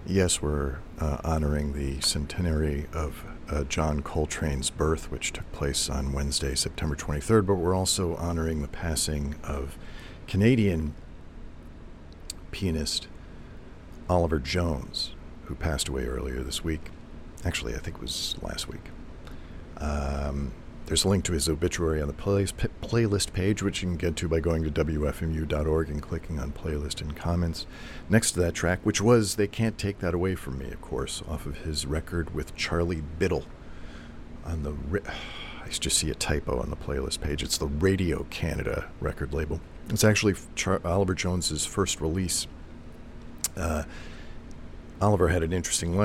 Yes, we're honoring the centenary of John Coltrane's birth, which took place on Wednesday, September 23rd, but we're also honoring the passing of Canadian pianist Oliver Jones, who passed away earlier this week. Actually, I think it was last week. There's a link to his obituary on the playlist page, which you can get to by going to wfmu.org and clicking on playlist and comments. Next to that track, which was They Can't Take That Away From Me, of course, off of his record with Charlie Biddle. I just see a typo on the playlist page. It's the Radio Canada record label. It's actually Oliver Jones's first release. Oliver had an interesting life.